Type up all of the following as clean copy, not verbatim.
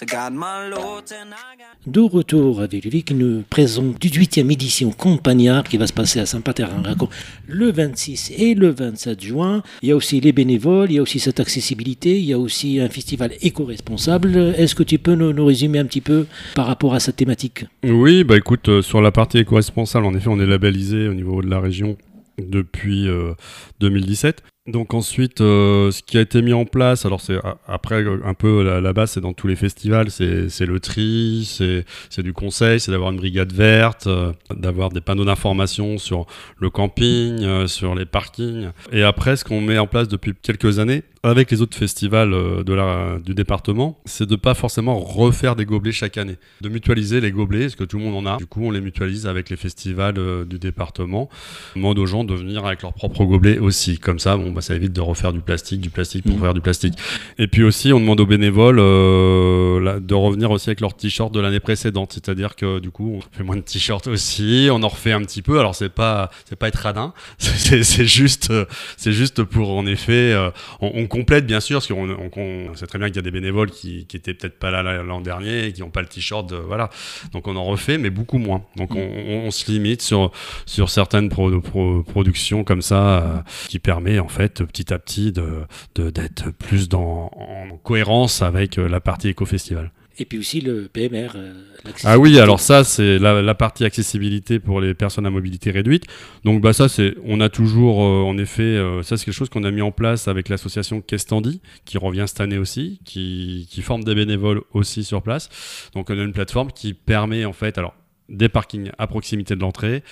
De retour avec lui qui nous présente 18e édition Campagnard qui va se passer à Saint-Pater-en-Racon le 26 et le 27 juin. Il y a aussi les bénévoles, il y a aussi cette accessibilité, il y a aussi un festival éco-responsable. Est-ce que tu peux nous résumer un petit peu par rapport à cette thématique ? Oui, bah écoute, sur la partie éco-responsable, en effet, on est labellisé au niveau de la région depuis 2017. Donc ensuite, ce qui a été mis en place, alors c'est après un peu la base, c'est dans tous les festivals, c'est le tri, c'est du conseil, c'est d'avoir une brigade verte, d'avoir des panneaux d'information sur le camping, sur les parkings. Et après, ce qu'on met en place depuis quelques années, avec les autres festivals du département, c'est de pas forcément refaire des gobelets chaque année, de mutualiser les gobelets, parce que tout le monde en a. Du coup, on les mutualise avec les festivals du département. On demande aux gens de venir avec leurs propres gobelets aussi. Comme ça, ça évite de refaire du plastique pour faire du plastique. Et puis aussi, on demande aux bénévoles de revenir aussi avec leurs t-shirts de l'année précédente. C'est-à-dire que du coup, on fait moins de t-shirts aussi, on en refait un petit peu. Alors, c'est pas être radin, c'est juste pour, en effet, on complète bien sûr, parce qu'on sait très bien qu'il y a des bénévoles qui étaient peut-être pas là l'an dernier et qui n'ont pas le t-shirt, voilà. Donc on en refait, mais beaucoup moins. Donc on se limite sur certaines productions comme ça, qui permet en fait petit à petit d'être plus en cohérence avec la partie éco-festival. Et puis aussi le PMR. Ah oui, alors ça, c'est la partie accessibilité pour les personnes à mobilité réduite. Donc ça, on a toujours, en effet, ça c'est quelque chose qu'on a mis en place avec l'association Kestandi, qui revient cette année aussi, qui forme des bénévoles aussi sur place. Donc on a une plateforme qui permet en fait, alors des parkings à proximité de l'entrée,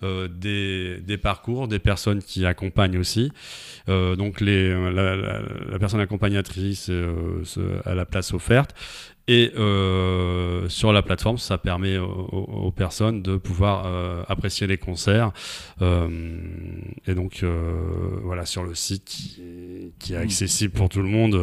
des parcours, des personnes qui accompagnent aussi. Donc la personne accompagnatrice a la place offerte. Et sur la plateforme, ça permet aux personnes de pouvoir apprécier les concerts. Et donc, voilà, sur le site qui est accessible pour tout le monde.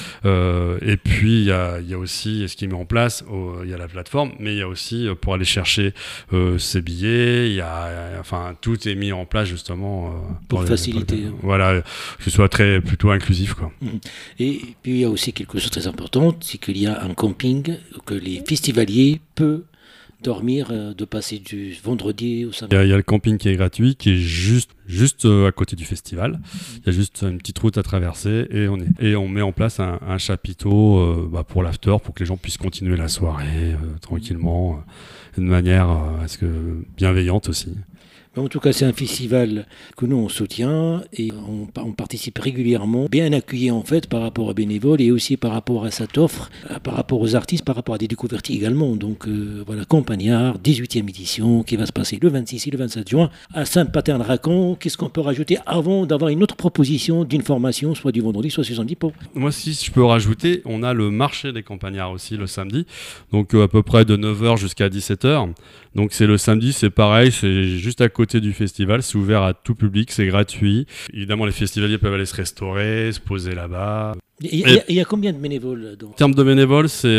Et puis, il y a aussi ce qui est mis en place, il y a la plateforme, mais il y a aussi pour aller chercher ses billets. Enfin, tout est mis en place justement pour faciliter. Voilà, que ce soit plutôt inclusif, quoi. Et puis, il y a aussi quelque chose de très important, c'est qu'il y a un camping que les festivaliers peuvent dormir, de passer du vendredi au samedi. Il y a le camping qui est gratuit, qui est juste à côté du festival. Il y a juste une petite route à traverser et on met en place un chapiteau pour l'after, pour que les gens puissent continuer la soirée tranquillement, de manière bienveillante aussi. En tout cas, c'est un festival que nous, on soutient et on participe régulièrement, bien accueilli en fait par rapport aux bénévoles et aussi par rapport à cette offre, par rapport aux artistes, par rapport à des découvertes également. Donc voilà, Campagnard, 18e édition, qui va se passer le 26 et le 27 juin à Saint-Pater-en-Racon. Qu'est-ce qu'on peut rajouter avant d'avoir une autre proposition d'une formation, soit du vendredi, soit du samedi Moi, si je peux rajouter, on a le marché des Campagnards aussi le samedi, donc à peu près de 9h jusqu'à 17h. Donc c'est le samedi, c'est pareil, c'est juste à côté du festival, c'est ouvert à tout public, c'est gratuit. Évidemment, les festivaliers peuvent aller se restaurer, se poser là-bas. Il y a combien de bénévoles donc ? En termes de bénévoles, c'est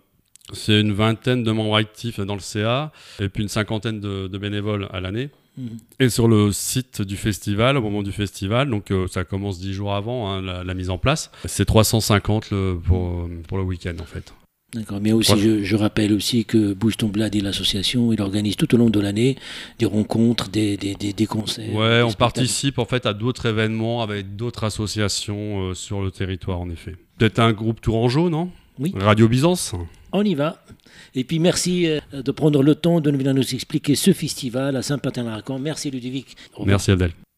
une vingtaine de membres actifs dans le CA et puis une cinquantaine de bénévoles à l'année. Et sur le site du festival, au moment du festival, donc ça commence 10 jours avant la mise en place, c'est 350 pour le week-end en fait. D'accord, mais aussi je rappelle aussi que Bouge ton Blad et l'association, il organise tout au long de l'année des rencontres, des concerts. Ouais, on participe en fait à d'autres événements avec d'autres associations sur le territoire en effet. Peut-être un groupe Tourangeau, non ? Oui. Radio Byzance. On y va. Et puis merci de prendre le temps de venir nous expliquer ce festival à Saint-Pater-en-Racon. Merci Ludovic. Merci Abdel.